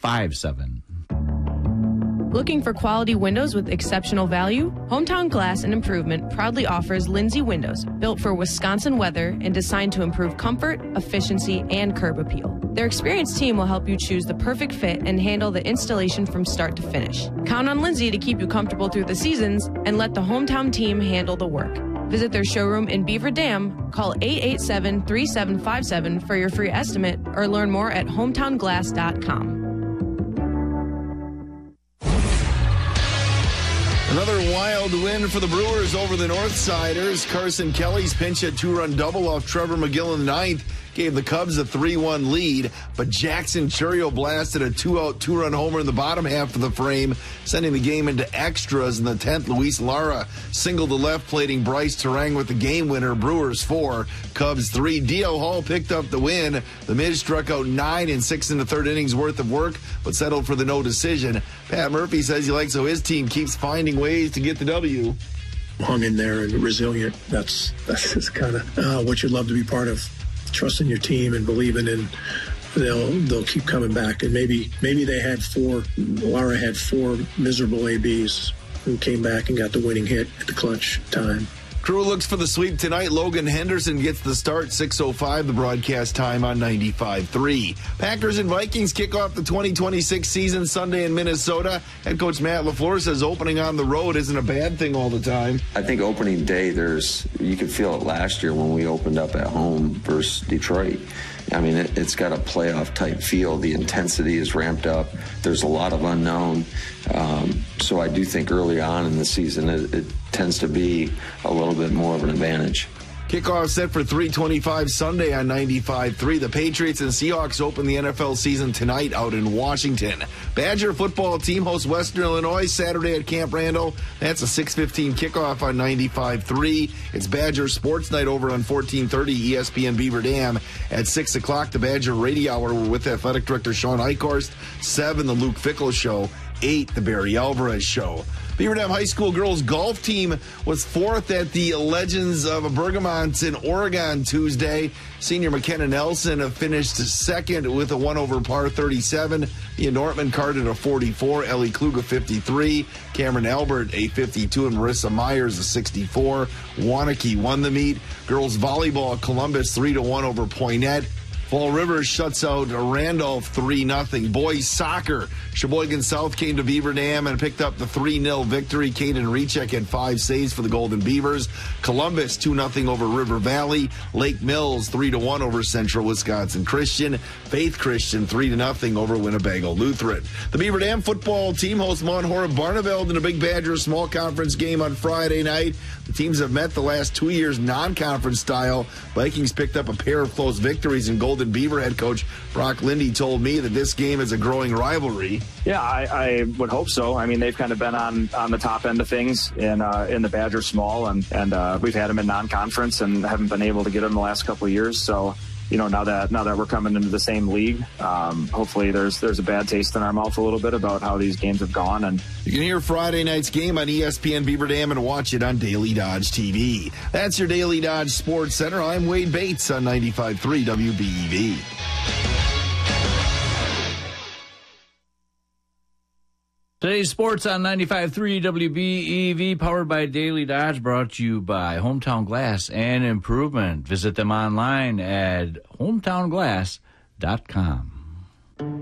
888-758-5757. Looking for quality windows with exceptional value? Hometown Glass and Improvement proudly offers Lindsay Windows, built for Wisconsin weather and designed to improve comfort, efficiency, and curb appeal. Their experienced team will help you choose the perfect fit and handle the installation from start to finish. Count on Lindsay to keep you comfortable through the seasons and let the hometown team handle the work. Visit their showroom in Beaver Dam, call 887-3757 for your free estimate, or learn more at hometownglass.com. Another wild win for the Brewers over the Northsiders. Carson Kelly's pinch hit two-run double off Trevor McGill in the ninth gave the Cubs a 3-1 lead, but Jackson Churio blasted a two-run homer in the bottom half of the frame, sending the game into extras in the 10th. Luis Lara singled to left, plating Bryce Terang with the game winner. Brewers 4, Cubs 3. D.L. Hall picked up the win. The Miz struck out 9 in 6 and a third innings worth of work, but settled for the no decision. Pat Murphy says he likes how his team keeps finding ways to get the W. Hung in there and resilient. That's just kind of what you'd love to be part of. Trusting your team and believing in they'll keep coming back. And maybe they had Lara had 4 miserable ABs who came back and got the winning hit at the clutch time. Crew looks for the sweep tonight. Logan Henderson gets the start, 6:05, the broadcast time on 95.3. Packers and Vikings kick off the 2026 season Sunday in Minnesota. Head coach Matt LaFleur says opening on the road isn't a bad thing all the time. I think opening day, you could feel it last year when we opened up at home versus Detroit. I mean, it's got a playoff-type feel. The intensity is ramped up. There's a lot of unknown. So I do think early on in the season it tends to be a little bit more of an advantage. Kickoff set for 3:25 Sunday on 95.3. The Patriots and Seahawks open the NFL season tonight out in Washington. Badger football team hosts Western Illinois Saturday at Camp Randall. That's a 6:15 kickoff on 95.3. It's Badger Sports Night over on 1430 ESPN Beaver Dam. At 6 o'clock, the Badger Radio Hour with Athletic Director Sean Eichhorst. 7, the Luke Fickle Show. 8, the Barry Alvarez Show. Beaver Dam High School girls golf team was 4th at the Legends of Bergamot in Oregon Tuesday. Senior McKenna Nelson finished 2nd with a 1 over par 37. Ian Nortman carded a 44. Ellie Klug a 53. Cameron Albert a 52. And Marissa Myers a 64. Wanakee won the meet. Girls volleyball, Columbus 3-1 over Poinet. Fall River shuts out Randolph 3-0. Boys soccer, Sheboygan South came to Beaver Dam and picked up the 3-0 victory. Caden Recheck had 5 saves for the Golden Beavers. Columbus 2-0 over River Valley. Lake Mills 3-1 over Central Wisconsin Christian. Faith Christian 3-0 over Winnebago Lutheran. The Beaver Dam football team hosts Mount Horeb Barneveld in a Big Badger small conference game on Friday night. The teams have met the last 2 years non-conference style. Vikings picked up a pair of close victories, and Golden Beaver head coach Brock Lindy told me that this game is a growing rivalry. Yeah, I would hope so. I mean, they've kind of been on the top end of things in the Badger small, and we've had them in non-conference and haven't been able to get them the last couple of years. So, you know, now that we're coming into the same league, hopefully there's a bad taste in our mouth a little bit about how these games have gone. And you can hear Friday night's game on ESPN Beaver Dam and watch it on Daily Dodge TV. That's your Daily Dodge Sports Center. I'm Wade Bates on 95.3 WBEV. Today's sports on 95.3 WBEV, powered by Daily Dodge, brought to you by Hometown Glass and Improvement. Visit them online at hometownglass.com.